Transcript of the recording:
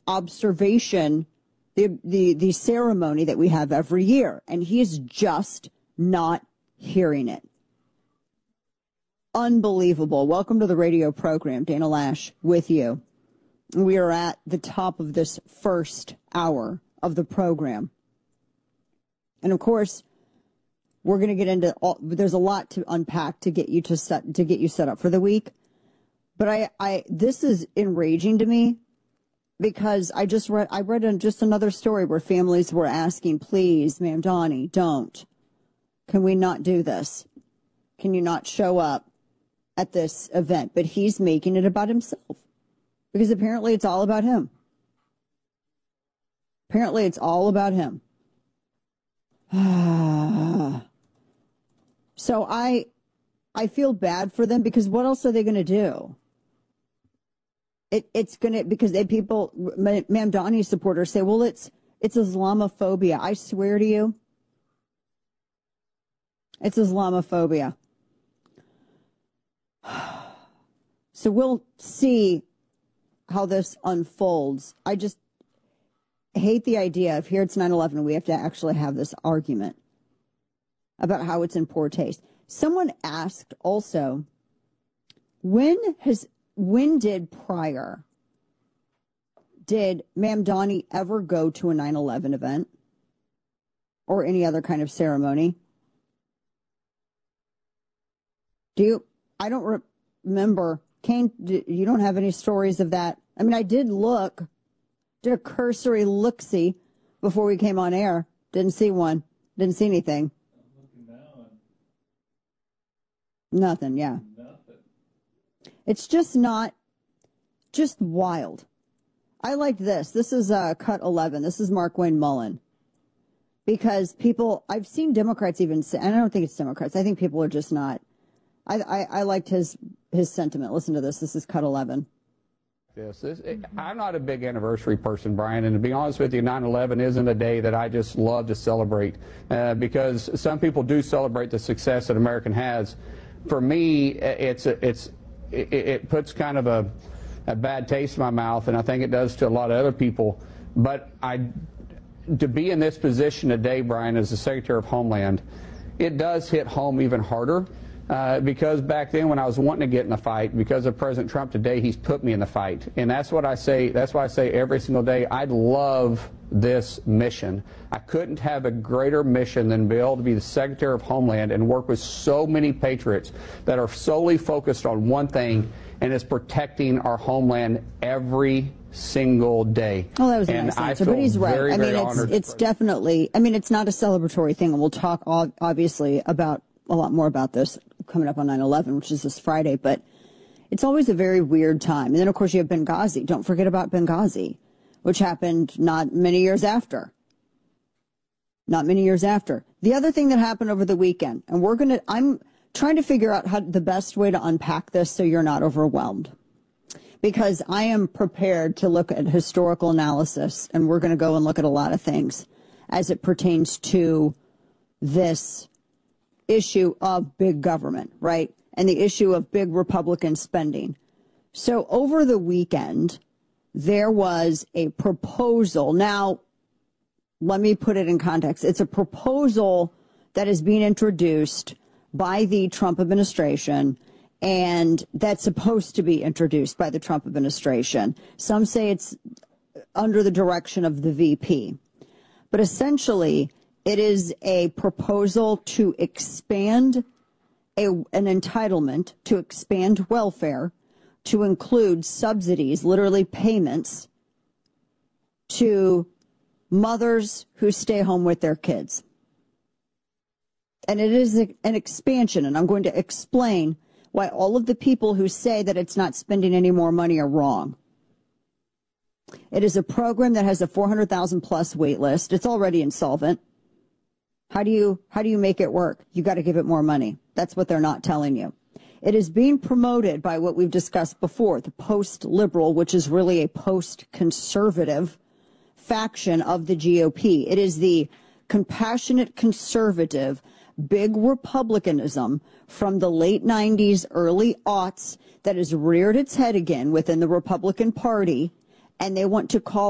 observation, the ceremony that we have every year, and he is just not hearing it. Unbelievable. Welcome to the radio program. Dana Loesch with you. We are at the top of this first hour of the program. And of course, we're going to get into there's a lot to unpack to get you set up for the week. But this is enraging to me because I read just another story where families were asking, please, Mamdani, don't. Can we not do this? Can you not show up at this event? But he's making it about himself because apparently it's all about him. Apparently it's all about him. So I feel bad for them because what else are they going to do? It's going to, because Mamdani supporters say, well, it's Islamophobia. I swear to you, it's Islamophobia. So we'll see how this unfolds. I just hate the idea of here it's 9/11 we have to actually have this argument about how it's in poor taste. Someone asked also, when did Mamdani ever go to a 9/11 event or any other kind of ceremony? I don't remember. Kane, you don't have any stories of that? I mean, I did a cursory look-see before we came on air. Didn't see one. Didn't see anything. I'm looking now and nothing, yeah. Nothing. It's just wild. I like this. This is cut 11. This is Mark Wayne Mullen. Because I've seen Democrats even say, and I don't think it's Democrats, I think people are just not. I liked his sentiment. Listen to this. This is cut 11. I'm not a big anniversary person, Brian, and to be honest with you, 9/11 isn't a day that I just love to celebrate because some people do celebrate the success that America has. For me, it puts kind of a bad taste in my mouth, and I think it does to a lot of other people. But to be in this position today, Brian, as the Secretary of Homeland, it does hit home even harder. Because back then when I was wanting to get in a fight, because of President Trump today, he's put me in the fight. And that's what I say. That's why I say every single day, I love this mission. I couldn't have a greater mission than be able to be the Secretary of Homeland and work with so many patriots that are solely focused on one thing, and it's protecting our homeland every single day. Well, that was a nice answer, but he's right. I mean, it's definitely, it's not a celebratory thing, and we'll talk obviously about a lot more about this coming up on 9/11, which is this Friday, but it's always a very weird time. And then, of course, you have Benghazi. Don't forget about Benghazi, which happened not many years after. Not many years after. The other thing that happened over the weekend, and I'm trying to figure out the best way to unpack this so you're not overwhelmed. Because I am prepared to look at historical analysis, and we're going to go and look at a lot of things as it pertains to this issue of big government, right? And the issue of big Republican spending. So over the weekend, there was a proposal. Now, let me put it in context. It's a proposal that is being introduced by the Trump administration, and that's supposed to be introduced by the Trump administration. Some say it's under the direction of the VP. But essentially, it is a proposal to expand an entitlement, to expand welfare, to include subsidies, literally payments, to mothers who stay home with their kids. And it is an expansion, and I'm going to explain why all of the people who say that it's not spending any more money are wrong. It is a program that has a 400,000 plus wait list. It's already insolvent. How do you make it work? You got to give it more money. That's what they're not telling you. It is being promoted by what we've discussed before, the post-liberal, which is really a post-conservative faction of the GOP. It is the compassionate conservative, big republicanism from the late 90s, early aughts that has reared its head again within the Republican Party, and they want to call